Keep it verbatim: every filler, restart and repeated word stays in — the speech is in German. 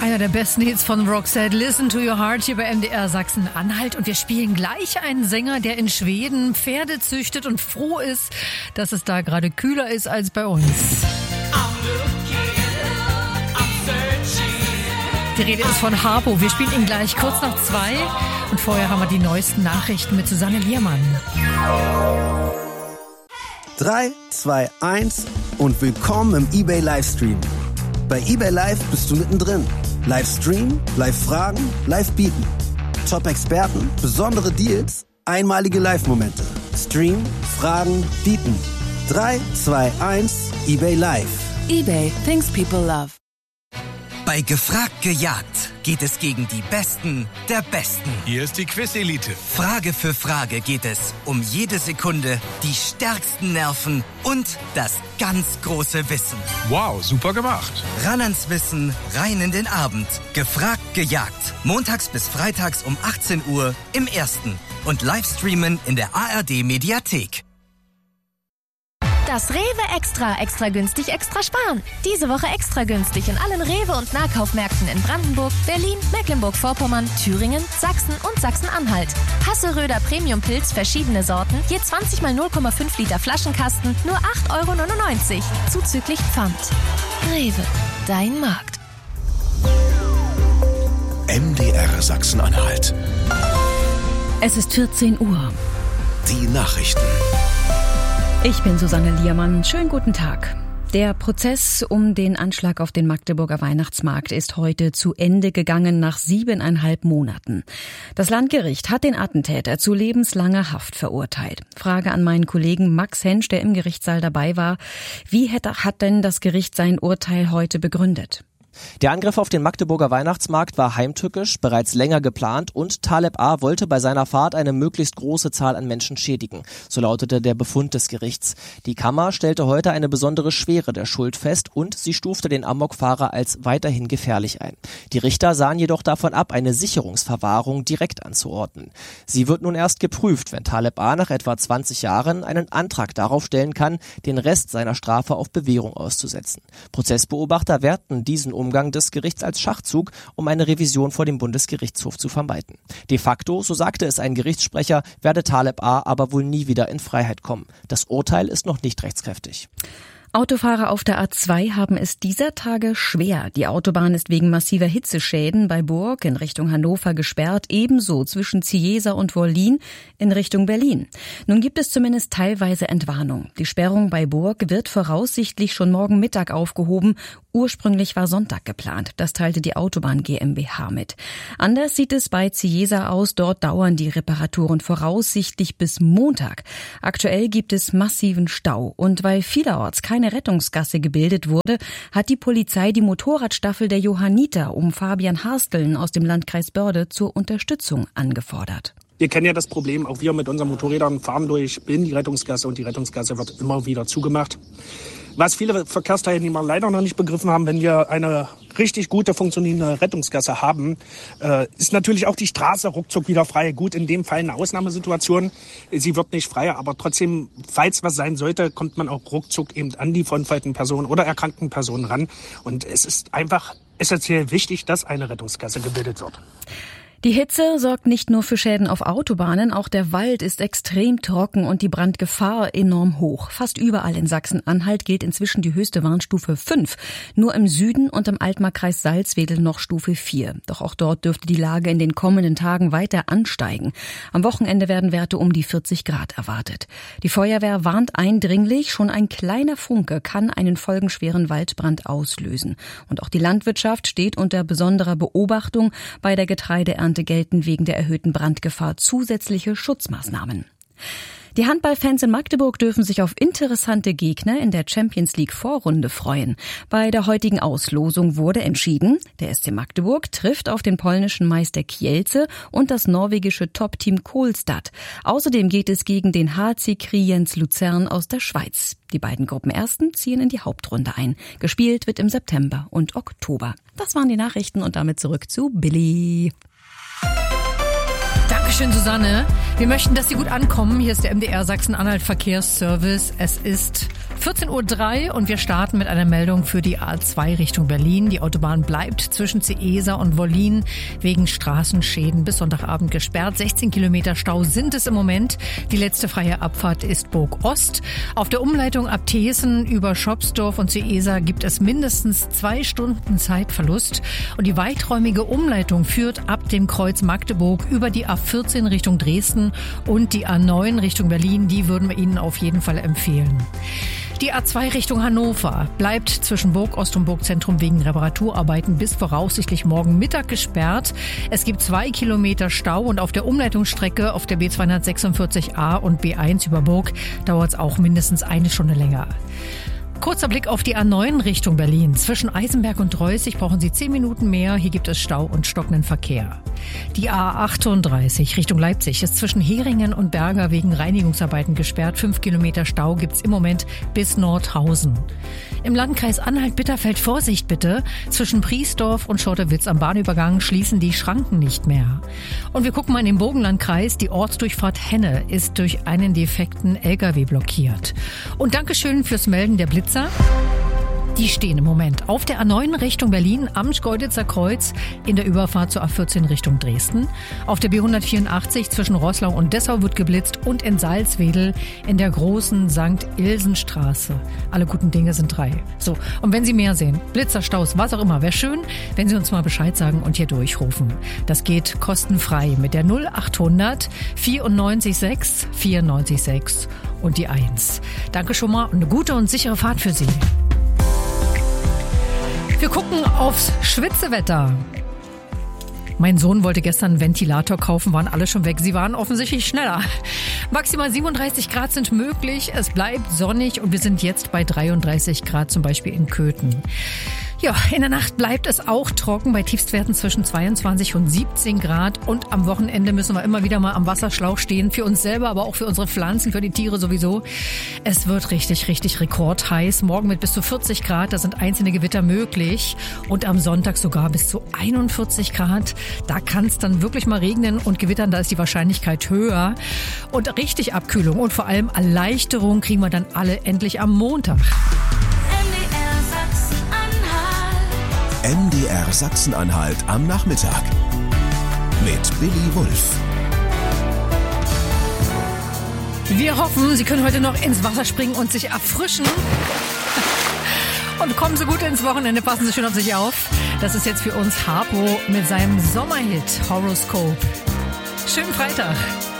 Einer der besten Hits von Roxette, Listen to Your Heart, hier bei M D R Sachsen-Anhalt. Und wir spielen gleich einen Sänger, der in Schweden Pferde züchtet und froh ist, dass es da gerade kühler ist als bei uns. Die Rede ist von Harpo. Wir spielen ihn gleich kurz nach zwei. Und vorher haben wir die neuesten Nachrichten mit Susanne Liermann. drei, zwei, eins und willkommen im eBay Livestream. Bei eBay Live bist du mittendrin. Livestream, Live-Fragen, Live-Bieten. Top-Experten, besondere Deals, einmalige Live-Momente. Stream, Fragen, Bieten. drei, zwei, eins, eBay Live. eBay, things people love. Bei Gefragt gejagt geht es gegen die Besten der Besten. Hier ist die Quiz-Elite. Frage für Frage geht es um jede Sekunde, die stärksten Nerven und das ganz große Wissen. Wow, super gemacht. Ran ans Wissen, rein in den Abend. Gefragt gejagt. Montags bis freitags um achtzehn Uhr im Ersten. Und Livestreamen in der A R D-Mediathek. Das Rewe Extra, extra günstig, extra sparen. Diese Woche extra günstig in allen Rewe- und Nahkaufmärkten in Brandenburg, Berlin, Mecklenburg-Vorpommern, Thüringen, Sachsen und Sachsen-Anhalt. Hasseröder Premium-Pilz, verschiedene Sorten, je zwanzig mal null Komma fünf Liter Flaschenkasten, nur acht Euro neunundneunzig, zuzüglich Pfand. Rewe, dein Markt. M D R Sachsen-Anhalt. Es ist vierzehn Uhr. Die Nachrichten. Ich bin Susanne Liermann. Schönen guten Tag. Der Prozess um den Anschlag auf den Magdeburger Weihnachtsmarkt ist heute zu Ende gegangen nach siebeneinhalb Monaten. Das Landgericht hat den Attentäter zu lebenslanger Haft verurteilt. Frage an meinen Kollegen Max Hensch, der im Gerichtssaal dabei war. Wie hat denn das Gericht sein Urteil heute begründet? Der Angriff auf den Magdeburger Weihnachtsmarkt war heimtückisch, bereits länger geplant und Taleb A. wollte bei seiner Fahrt eine möglichst große Zahl an Menschen schädigen. So lautete der Befund des Gerichts. Die Kammer stellte heute eine besondere Schwere der Schuld fest und sie stufte den Amokfahrer als weiterhin gefährlich ein. Die Richter sahen jedoch davon ab, eine Sicherungsverwahrung direkt anzuordnen. Sie wird nun erst geprüft, wenn Taleb A. nach etwa zwanzig Jahren einen Antrag darauf stellen kann, den Rest seiner Strafe auf Bewährung auszusetzen. Prozessbeobachter werten diesen Umgang des Gerichts als Schachzug, um eine Revision vor dem Bundesgerichtshof zu vermeiden. De facto, so sagte es ein Gerichtssprecher, werde Taleb A. aber wohl nie wieder in Freiheit kommen. Das Urteil ist noch nicht rechtskräftig. Autofahrer auf der A zwei haben es dieser Tage schwer. Die Autobahn ist wegen massiver Hitzeschäden bei Burg in Richtung Hannover gesperrt, ebenso zwischen Ziesa und Wollin in Richtung Berlin. Nun gibt es zumindest teilweise Entwarnung. Die Sperrung bei Burg wird voraussichtlich schon morgen Mittag aufgehoben. Ursprünglich war Sonntag geplant. Das teilte die Autobahn GmbH mit. Anders sieht es bei Ziesa aus. Dort dauern die Reparaturen voraussichtlich bis Montag. Aktuell gibt es massiven Stau. Und weil vielerorts keine Eine Rettungsgasse gebildet wurde, hat die Polizei die Motorradstaffel der Johanniter um Fabian Harsteln aus dem Landkreis Börde zur Unterstützung angefordert. Wir kennen ja das Problem, auch wir mit unseren Motorrädern fahren durch in die Rettungsgasse und die Rettungsgasse wird immer wieder zugemacht. Was viele Verkehrsteilnehmer leider noch nicht begriffen haben, wenn wir eine richtig gute funktionierende Rettungsgasse haben, äh, ist natürlich auch die Straße ruckzuck wieder frei. Gut, in dem Fall eine Ausnahmesituation. Sie wird nicht frei, aber trotzdem, falls was sein sollte, kommt man auch ruckzuck eben an die verunfallten Personen oder erkrankten Personen ran. Und es ist einfach essentiell wichtig, dass eine Rettungsgasse gebildet wird. Die Hitze sorgt nicht nur für Schäden auf Autobahnen, auch der Wald ist extrem trocken und die Brandgefahr enorm hoch. Fast überall in Sachsen-Anhalt gilt inzwischen die höchste Warnstufe fünf. Nur im Süden und im Altmarkkreis Salzwedel noch Stufe vier. Doch auch dort dürfte die Lage in den kommenden Tagen weiter ansteigen. Am Wochenende werden Werte um die vierzig Grad erwartet. Die Feuerwehr warnt eindringlich, schon ein kleiner Funke kann einen folgenschweren Waldbrand auslösen. Und auch die Landwirtschaft steht unter besonderer Beobachtung. Bei der Getreideernte gelten wegen der erhöhten Brandgefahr zusätzliche Schutzmaßnahmen. Die Handballfans in Magdeburg dürfen sich auf interessante Gegner in der Champions League Vorrunde freuen. Bei der heutigen Auslosung wurde entschieden, der S C Magdeburg trifft auf den polnischen Meister Kielce und das norwegische Top-Team Kolstad. Außerdem geht es gegen den H C Kriens Luzern aus der Schweiz. Die beiden Gruppenersten ziehen in die Hauptrunde ein. Gespielt wird im September und Oktober. Das waren die Nachrichten und damit zurück zu Billy. Dankeschön, Susanne. Wir möchten, dass Sie gut ankommen. Hier ist der M D R Sachsen-Anhalt Verkehrsservice. Es ist vierzehn Uhr drei und wir starten mit einer Meldung für die A zwei Richtung Berlin. Die Autobahn bleibt zwischen Ceesa und Wollin wegen Straßenschäden bis Sonntagabend gesperrt. sechzehn Kilometer Stau sind es im Moment. Die letzte freie Abfahrt ist Burg Ost. Auf der Umleitung ab Thesen über Schopsdorf und Ceesa gibt es mindestens zwei Stunden Zeitverlust. Und die weiträumige Umleitung führt ab dem Kreuz Magdeburg über die A vierzehn Richtung Dresden und die A neun Richtung Berlin. Die würden wir Ihnen auf jeden Fall empfehlen. Die A zwei Richtung Hannover bleibt zwischen Burg Ost und Burg Zentrum wegen Reparaturarbeiten bis voraussichtlich morgen Mittag gesperrt. Es gibt zwei Kilometer Stau und auf der Umleitungsstrecke auf der B zweihundertsechsundvierzig A und B eins über Burg dauert es auch mindestens eine Stunde länger. Kurzer Blick auf die A neun Richtung Berlin. Zwischen Eisenberg und Dreußig brauchen Sie zehn Minuten mehr. Hier gibt es Stau und stockenden Verkehr. Die A achtunddreißig Richtung Leipzig ist zwischen Heringen und Berger wegen Reinigungsarbeiten gesperrt. Fünf Kilometer Stau gibt's im Moment bis Nordhausen. Im Landkreis Anhalt-Bitterfeld Vorsicht bitte. Zwischen Priesdorf und Schottewitz am Bahnübergang schließen die Schranken nicht mehr. Und wir gucken mal in den Burgenlandkreis. Die Ortsdurchfahrt Henne ist durch einen defekten L K W blockiert. Und Dankeschön fürs Melden der Blitzer. Die stehen im Moment auf der A neun Richtung Berlin am Schkeuditzer Kreuz in der Überfahrt zur A vierzehn Richtung Dresden. Auf der B hundertvierundachtzig zwischen Roßlau und Dessau wird geblitzt und in Salzwedel in der großen Sankt Ilsenstraße. Alle guten Dinge sind drei. So, und wenn Sie mehr sehen, Blitzer, Staus, was auch immer, wäre schön, wenn Sie uns mal Bescheid sagen und hier durchrufen. Das geht kostenfrei mit der null achthundert vierundneunzig sechs vierundneunzig sechs und die eins. Danke schon mal und eine gute und sichere Fahrt für Sie. Wir gucken aufs Schwitzewetter. Mein Sohn wollte gestern einen Ventilator kaufen, waren alle schon weg. Sie waren offensichtlich schneller. Maximal siebenunddreißig Grad sind möglich. Es bleibt sonnig und wir sind jetzt bei dreiunddreißig Grad, zum Beispiel in Köthen. Ja, in der Nacht bleibt es auch trocken bei Tiefstwerten zwischen zweiundzwanzig und siebzehn Grad. Und am Wochenende müssen wir immer wieder mal am Wasserschlauch stehen. Für uns selber, aber auch für unsere Pflanzen, für die Tiere sowieso. Es wird richtig, richtig rekordheiß. Morgen mit bis zu vierzig Grad, da sind einzelne Gewitter möglich. Und am Sonntag sogar bis zu einundvierzig Grad. Da kann es dann wirklich mal regnen und gewittern, da ist die Wahrscheinlichkeit höher. Und richtig Abkühlung und vor allem Erleichterung kriegen wir dann alle endlich am Montag. M D R Sachsen-Anhalt am Nachmittag mit Billy Wulff. Wir hoffen, Sie können heute noch ins Wasser springen und sich erfrischen. Und kommen Sie gut ins Wochenende, passen Sie schön auf sich auf. Das ist jetzt für uns Harpo mit seinem Sommerhit Horoscope. Schönen Freitag.